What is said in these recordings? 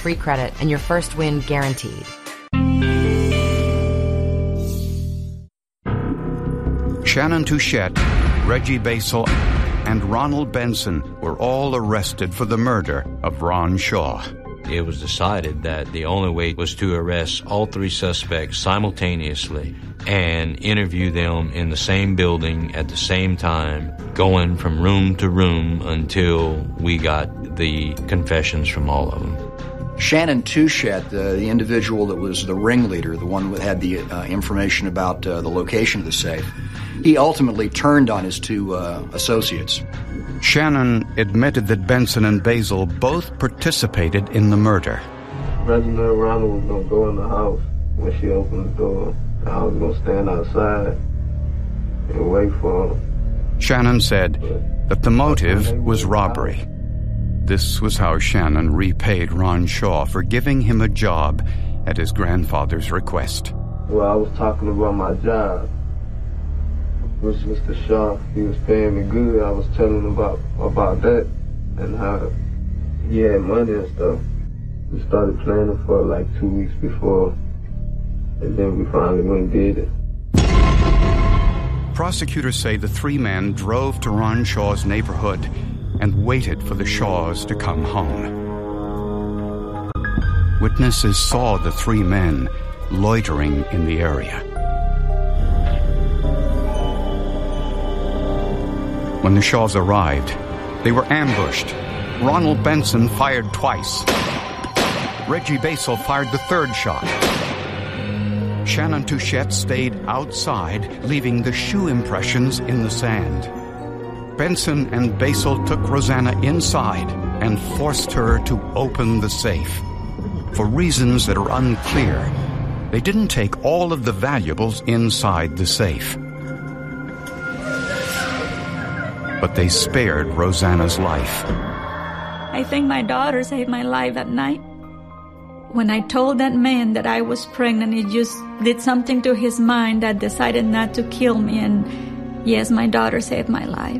free credit and your first win guaranteed. Shannon Touchette, Reggie Basel, and Ronald Benson were all arrested for the murder of Ron Shaw. It was decided that the only way was to arrest all three suspects simultaneously and interview them in the same building at the same time, going from room to room until we got the confessions from all of them. Shannon Touchette, the individual that was the ringleader, the one that had the information about the location of the safe, he ultimately turned on his two associates. Shannon admitted that Benson and Basil both participated in the murder. Reginald and Ronald was going to go in the house when she opened the door. I was going to stand outside and wait for him. Shannon said that the motive was robbery. This was how Shannon repaid Ron Shaw for giving him a job at his grandfather's request. Well, I was talking about my job, which Mr. Shaw, he was paying me good. I was telling him about that and how he had money and stuff. We started planning for like 2 weeks before, and then we finally went and did it. Prosecutors say the three men drove to Ron Shaw's neighborhood and waited for the Shaws to come home. Witnesses saw the three men loitering in the area. When the Shaws arrived, they were ambushed. Ronald Benson fired twice. Reggie Basel fired the third shot. Shannon Touchette stayed outside, leaving the shoe impressions in the sand. Benson and Basel took Rosanna inside and forced her to open the safe. For reasons that are unclear, they didn't take all of the valuables inside the safe. But they spared Rosanna's life. I think my daughter saved my life that night. When I told that man that I was pregnant, he just did something to his mind that decided not to kill me, and yes, my daughter saved my life.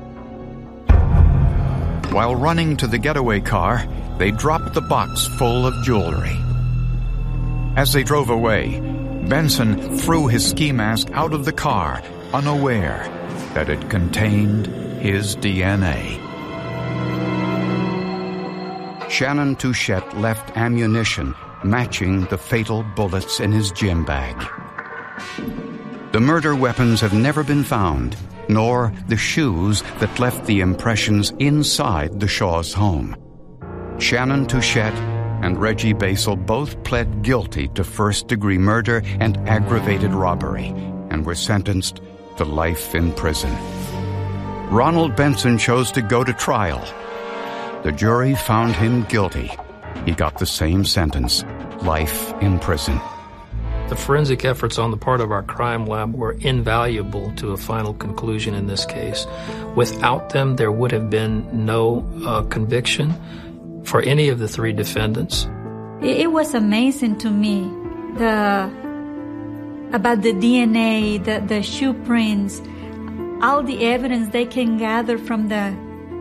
While running to the getaway car, they dropped the box full of jewelry. As they drove away, Benson threw his ski mask out of the car, unaware that it contained his DNA. Shannon Touchette left ammunition matching the fatal bullets in his gym bag. The murder weapons have never been found, nor the shoes that left the impressions inside the Shaw's home. Shannon Touchette and Reggie Basel both pled guilty to first-degree murder and aggravated robbery and were sentenced to life in prison. Ronald Benson chose to go to trial. The jury found him guilty. He got the same sentence, life in prison. The forensic efforts on the part of our crime lab were invaluable to a final conclusion in this case. Without them, there would have been no conviction for any of the three defendants. It was amazing to me, about the DNA, the shoe prints, all the evidence they can gather from the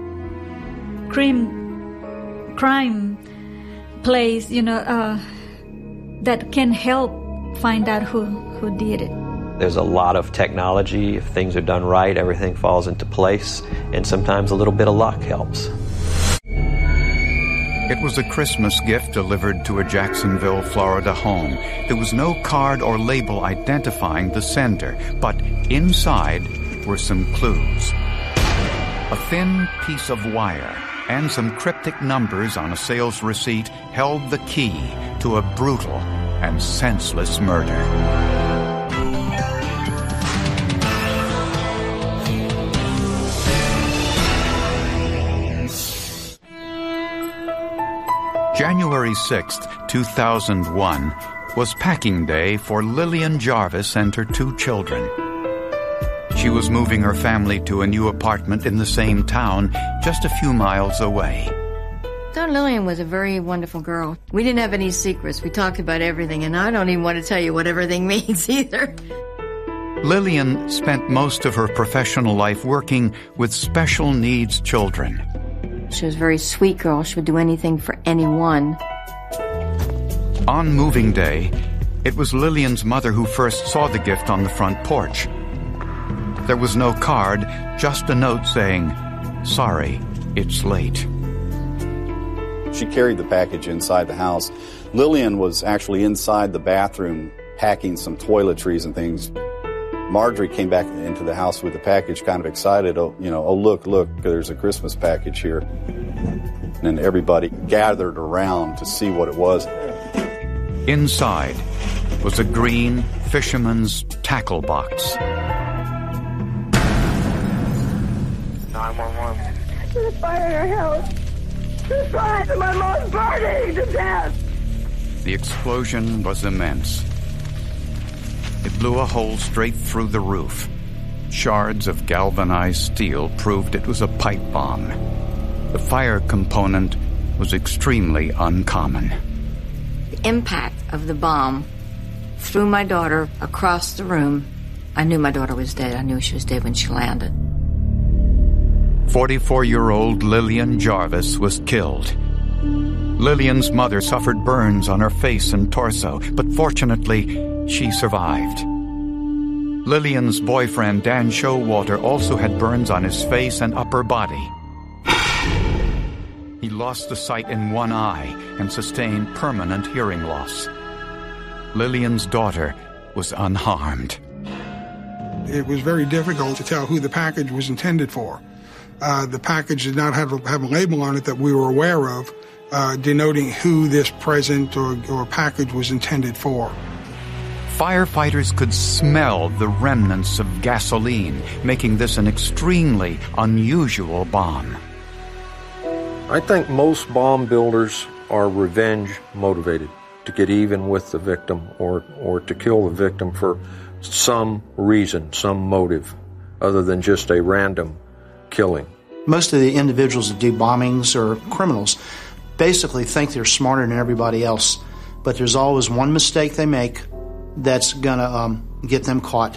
crime place, that can help find out who did it. There's a lot of technology. If things are done right, everything falls into place, and sometimes a little bit of luck helps. It was a Christmas gift delivered to a Jacksonville, Florida home. There was no card or label identifying the sender, but inside were some clues. A thin piece of wire and some cryptic numbers on a sales receipt held the key to a brutal and senseless murder. January 6th, 2001, was packing day for Lillian Jarvis and her two children. She was moving her family to a new apartment in the same town, just a few miles away. Dawn Lillian was a very wonderful girl. We didn't have any secrets. We talked about everything, and I don't even want to tell you what everything means either. Lillian spent most of her professional life working with special needs children. She was a very sweet girl. She would do anything for anyone. On moving day, it was Lillian's mother who first saw the gift on the front porch. There was no card, just a note saying, "Sorry, it's late." She carried the package inside the house. Lillian was actually inside the bathroom packing some toiletries and things. Marjorie came back into the house with the package, kind of excited. Oh, look, there's a Christmas package here. And everybody gathered around to see what it was. Inside was a green fisherman's tackle box. 911. There's a fire in our house. There's fire and my mom's burning to death. The explosion was immense. It blew a hole straight through the roof. Shards of galvanized steel proved it was a pipe bomb. The fire component was extremely uncommon. The impact of the bomb threw my daughter across the room. I knew my daughter was dead. I knew she was dead when she landed. 44-year-old Lillian Jarvis was killed. Lillian's mother suffered burns on her face and torso, but fortunately, she survived. Lillian's boyfriend, Dan Showalter, also had burns on his face and upper body. He lost the sight in one eye and sustained permanent hearing loss. Lillian's daughter was unharmed. It was very difficult to tell who the package was intended for. The package did not have a label on it that we were aware of, denoting who this present or package was intended for. Firefighters could smell the remnants of gasoline, making this an extremely unusual bomb. I think most bomb builders are revenge motivated, to get even with the victim or to kill the victim for some reason, some motive, other than just a random killing. Most of the individuals that do bombings or criminals basically think they're smarter than everybody else, but there's always one mistake they make that's gonna get them caught.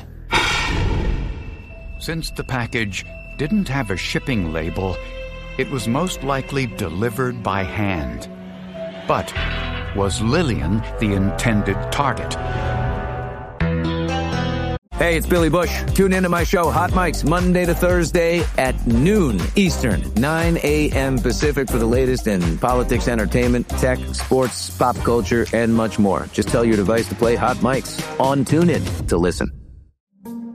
Since the package didn't have a shipping label, it was most likely delivered by hand. But was Lillian the intended target? Hey, it's Billy Bush. Tune into my show, Hot Mics, Monday to Thursday at noon Eastern, 9 a.m. Pacific for the latest in politics, entertainment, tech, sports, pop culture, and much more. Just tell your device to play Hot Mics on TuneIn to listen.